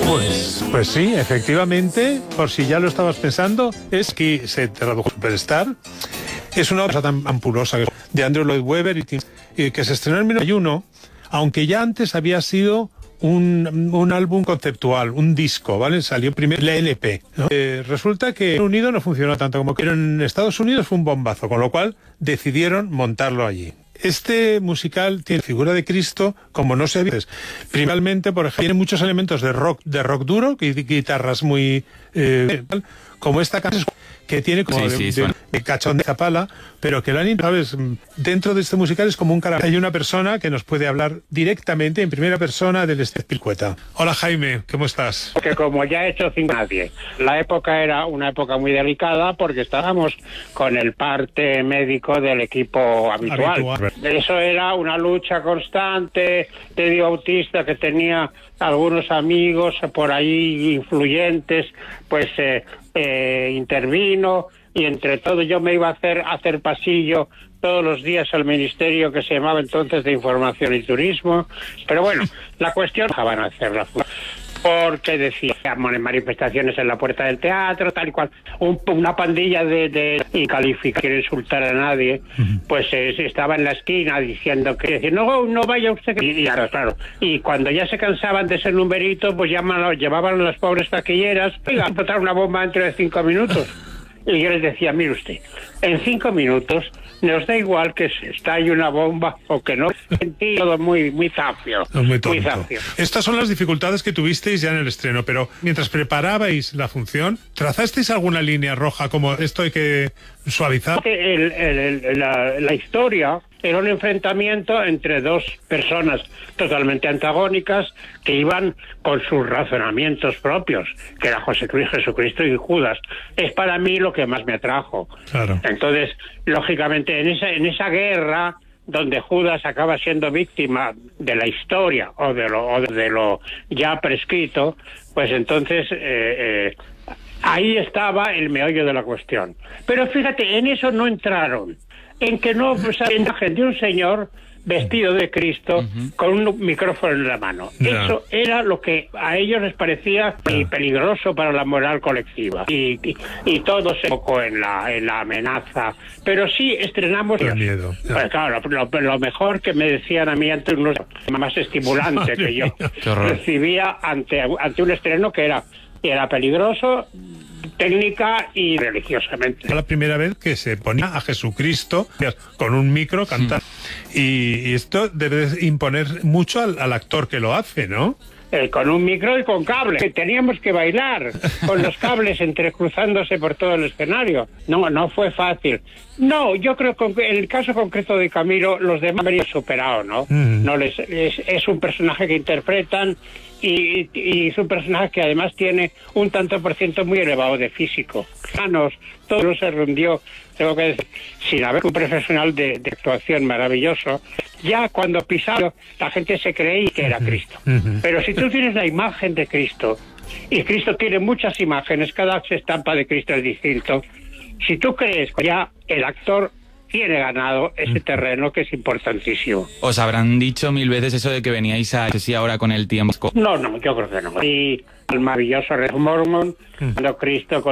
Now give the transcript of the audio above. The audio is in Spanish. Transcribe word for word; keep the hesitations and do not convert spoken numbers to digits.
Pues, pues sí, efectivamente, por si ya lo estabas pensando, es que se tradujo Superstar. Es una obra tan ampulosa de Andrew Lloyd Webber y que se estrenó en mil novecientos noventa y uno, aunque ya antes había sido un, un álbum conceptual, un disco, ¿vale? Salió primero la L P, ¿no? Eh, resulta que en Reino Unido no funcionó tanto como que en Estados Unidos fue un bombazo, con lo cual decidieron montarlo allí. Este musical tiene figura de Cristo como no se ve. Principalmente, por ejemplo, tiene muchos elementos de rock, de rock duro, y guitarras muy eh, como esta canción que tiene como sí, de, sí, de, de cachón de zapala, pero que lo han, ¿sabes? Dentro de este musical es como un carácter. Hay una persona que nos puede hablar directamente en primera persona del Espilcueta. Hola Jaime, ¿cómo estás? Que como ya he hecho cinco nadie. La época era una época muy delicada porque estábamos con el parte médico del equipo habitual. habitual. Eso era una lucha constante. Teddy Bautista, que tenía algunos amigos por ahí influyentes, pues eh, eh, intervino, y entre todo yo me iba a hacer, a hacer pasillo todos los días al ministerio que se llamaba entonces de Información y Turismo. Pero bueno, la cuestión dejaban hacerla porque decíamos en manifestaciones en la puerta del teatro, tal y cual, un, una pandilla de, de incalificados, quiere insultar a nadie, pues eh, estaba en la esquina diciendo que decía, no, no vaya usted. Y, y claro, claro, y cuando ya se cansaban de ese numerito, pues llaman, llevaban a las pobres taquilleras, oiga, a botar una bomba dentro de cinco minutos. Y yo les decía, mire usted, en cinco minutos nos da igual que se estalle una bomba o que no. Sentí todo muy, muy zafio. No, muy tonto. Muy zafio. Estas son las dificultades que tuvisteis ya en el estreno, pero mientras preparabais la función, ¿trazasteis alguna línea roja como esto hay que suavizar? El, el, el, la, la historia era un enfrentamiento entre dos personas totalmente antagónicas que iban con sus razonamientos propios, que era José Cristo, Jesucristo y Judas. Es para mí lo que más me atrajo. Claro. Entonces, lógicamente, en esa, en esa guerra donde Judas acaba siendo víctima de la historia o de lo, o de lo ya prescrito, pues entonces eh, eh, ahí estaba el meollo de la cuestión. Pero fíjate, en eso no entraron, en que no, o sea, la imagen de un señor vestido de Cristo uh-huh. con un micrófono en la mano. No. Eso era lo que a ellos les parecía no. peligroso para la moral colectiva. Y, y, y todo se enfocó en la, en la amenaza. Pero sí estrenamos... El miedo. No. Pues claro, lo, lo mejor que me decían a mí ante unos más estimulante que yo recibía ante, ante un estreno que era, era peligroso, técnica y religiosamente. Fue la primera vez que se ponía a Jesucristo con un micro cantar. Sí. Y, y esto debe imponer mucho al, al actor que lo hace, ¿no? Eh, con un micro y con cable. Teníamos que bailar con los cables entrecruzándose por todo el escenario. No, no fue fácil. No, yo creo que en el caso concreto de Camilo, los demás habrían superado, ¿no? Mm. No les, es, es un personaje que interpretan y, y es un personaje que además tiene un tanto por ciento muy elevado de físico. Manos, todo se rindió, tengo que decir, sin haber un profesional de, de actuación maravilloso. Ya cuando pisaba, la gente se creía que era Cristo. Uh-huh. Pero si tú tienes la imagen de Cristo, y Cristo tiene muchas imágenes, cada estampa de Cristo es distinto, si tú crees que ya el actor tiene ganado ese terreno, que es importantísimo. Os habrán dicho mil veces eso de que veníais a sí ahora con el tiempo. No, no, yo creo que no. Y el maravilloso Red Mormon, cuando Cristo con